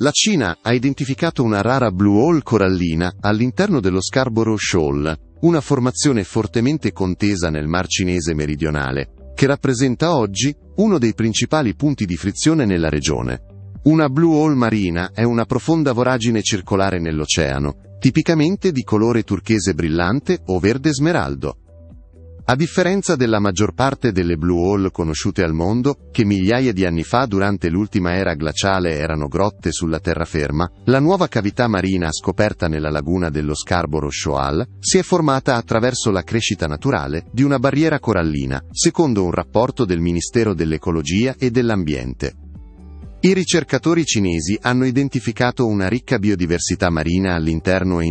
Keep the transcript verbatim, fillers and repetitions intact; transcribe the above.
La Cina ha identificato una rara blue whale corallina all'interno dello Scarborough Shoal, una formazione fortemente contesa nel Mar Cinese meridionale, che rappresenta oggi uno dei principali punti di frizione nella regione. Una blue whale marina è una profonda voragine circolare nell'oceano, tipicamente di colore turchese brillante o verde smeraldo. A differenza della maggior parte delle blue whale conosciute al mondo, che migliaia di anni fa durante l'ultima era glaciale erano grotte sulla terraferma, la nuova cavità marina scoperta nella laguna dello Scarborough Shoal si è formata attraverso la crescita naturale di una barriera corallina, secondo un rapporto del Ministero dell'Ecologia e dell'Ambiente. I ricercatori cinesi hanno identificato una ricca biodiversità marina all'interno e